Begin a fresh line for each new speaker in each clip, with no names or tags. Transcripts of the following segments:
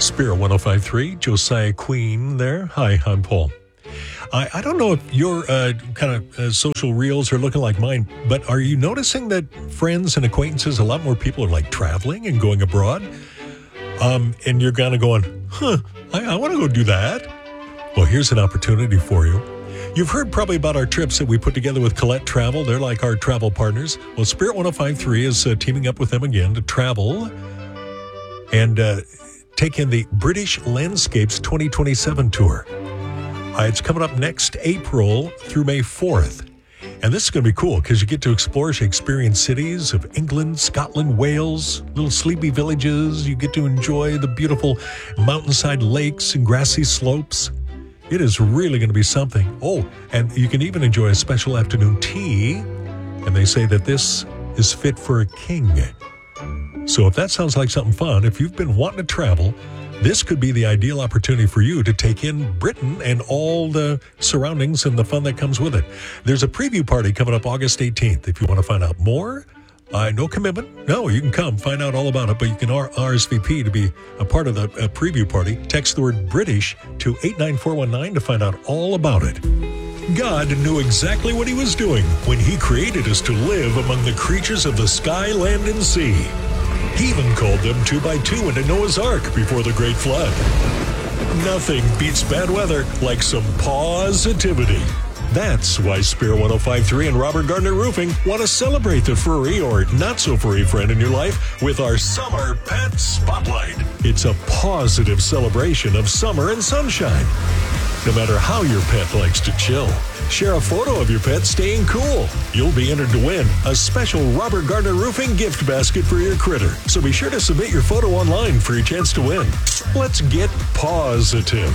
Spirit 105.3, Josiah Queen there. Hi, I'm Paul. I don't know if your social reels are looking like mine, but are you noticing that friends and acquaintances, a lot more people are like traveling and going abroad? And you're kind of going, I want to go do that. Well, here's an opportunity for you. You've heard probably about our trips that we put together with Colette Travel. They're like our travel partners. Well, Spirit 105.3 is teaming up with them again to travel and take in the British Landscapes 2027 tour. It's coming up next April through May 4th. And this is going to be cool because you get to explore Shakespearean cities of England, Scotland, Wales, little sleepy villages. You get to enjoy the beautiful mountainside lakes and grassy slopes. It is really going to be something. Oh, and you can even enjoy a special afternoon tea. And they say that this is fit for a king. So if that sounds like something fun, if you've been wanting to travel, this could be the ideal opportunity for you to take in Britain and all the surroundings and the fun that comes with it. There's a preview party coming up August 18th. If you want to find out more, no commitment. No, you can come find out all about it, but you can RSVP to be a part of the preview party. Text the word British to 89419 to find out all about it. God knew exactly what he was doing when he created us to live among the creatures of the sky, land, and sea. He even called them 2 by 2 into Noah's Ark before the Great Flood. Nothing beats bad weather like some positivity. That's why Spirit 105.3 and Robert Gardner Roofing want to celebrate the furry or not-so-furry friend in your life with our Summer Pet Spotlight. It's a positive celebration of summer and sunshine. No matter how your pet likes to chill, share a photo of your pet staying cool. You'll be entered to win a special Robert Gardner Roofing gift basket for your critter. So be sure to submit your photo online for your chance to win. Let's get positive.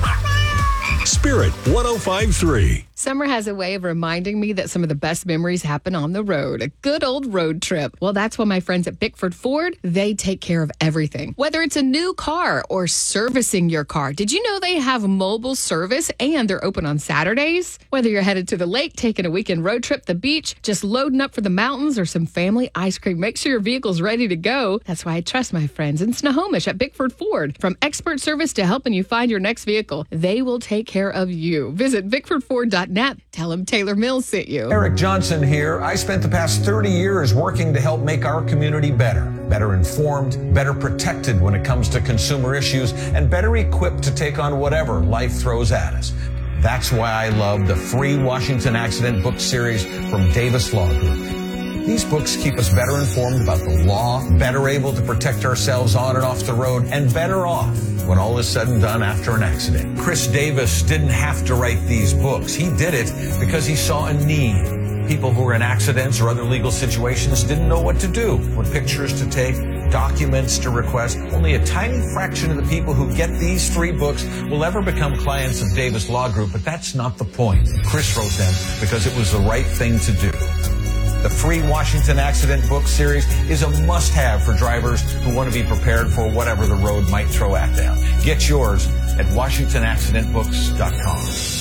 Spirit 105.3.
Summer has a way of reminding me that some of the best memories happen on the road. A good old road trip. Well, that's why my friends at Bickford Ford, they take care of everything. Whether it's a new car or servicing your car. Did you know they have mobile service and they're open on Saturdays? Whether you're headed to the lake, taking a weekend road trip, the beach, just loading up for the mountains or some family ice cream, make sure your vehicle's ready to go. That's why I trust my friends in Snohomish at Bickford Ford. From expert service to helping you find your next vehicle, they will take care of you. Visit BickfordFord.net. Tell them Taylor Mills sent you.
Eric Johnson here. I spent the past 30 years working to help make our community better informed, better protected when it comes to consumer issues, and better equipped to take on whatever life throws at us. That's why I love the free Washington Accident book series from Davis Law Group. These books keep us better informed about the law, better able to protect ourselves on and off the road, and better off when all is said and done after an accident. Chris Davis didn't have to write these books. He did it because he saw a need. People who were in accidents or other legal situations didn't know what to do. What pictures to take, documents to request. Only a tiny fraction of the people who get these free books will ever become clients of Davis Law Group, but that's not the point. Chris wrote them because it was the right thing to do. The free Washington Accident book series is a must-have for drivers who want to be prepared for whatever the road might throw at them. Get yours at WashingtonAccidentBooks.com.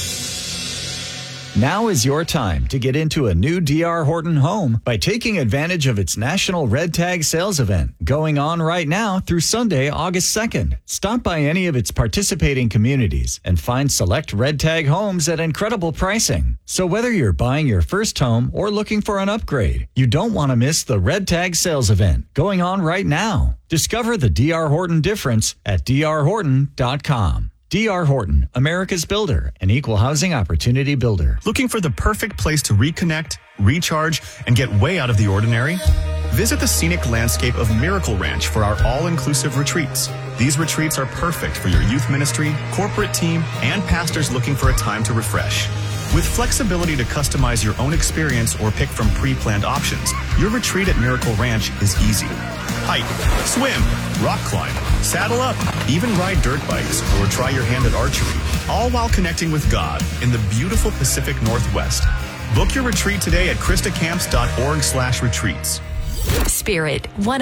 Now is your time to get into a new D.R. Horton home by taking advantage of its National Red Tag Sales Event going on right now through Sunday, August 2nd. Stop by any of its participating communities and find select Red Tag homes at incredible pricing. So whether you're buying your first home or looking for an upgrade, you don't want to miss the Red Tag Sales Event going on right now. Discover the D.R. Horton difference at drhorton.com. D.R. Horton, America's builder, an equal housing opportunity builder.
Looking for the perfect place to reconnect, recharge, and get way out of the ordinary? Visit the scenic landscape of Miracle Ranch for our all-inclusive retreats. These retreats are perfect for your youth ministry, corporate team, and pastors looking for a time to refresh. With flexibility to customize your own experience or pick from pre-planned options, your retreat at Miracle Ranch is easy. Hike, swim, rock climb, saddle up, even ride dirt bikes or try your hand at archery, all while connecting with God in the beautiful Pacific Northwest. Book your retreat today at christacamps.org/retreats.
Spirit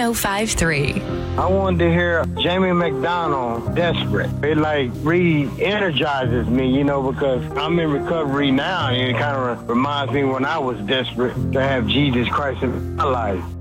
105.3.
I wanted to hear Jamie McDonald, Desperate. It re-energizes me, because I'm in recovery now, and it kind of reminds me when I was desperate to have Jesus Christ in my life.